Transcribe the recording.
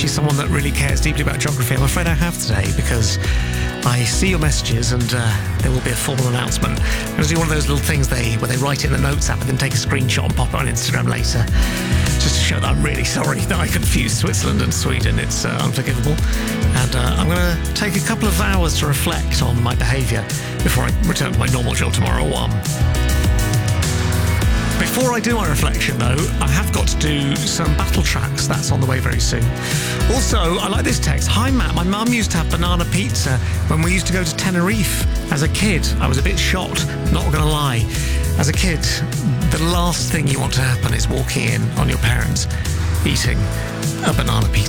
she's someone that really cares deeply about geography. I'm afraid I have today because I see your messages and there will be a formal announcement. I'm going to do one of those little things where they write it in the Notes app and then take a screenshot and pop it on Instagram later, just to show that I'm really sorry that I confused Switzerland and Sweden. It's unforgivable. And I'm going to take a couple of hours to reflect on my behaviour before I return to my normal job tomorrow at 1. Before I do my reflection, though, I have got to do some battle tracks. That's on the way very soon. Also, I like this text. Hi, Matt. My mum used to have banana pizza when we used to go to Tenerife as a kid. I was a bit shocked, not going to lie. As a kid, the last thing you want to happen is walking in on your parents eating a banana pizza.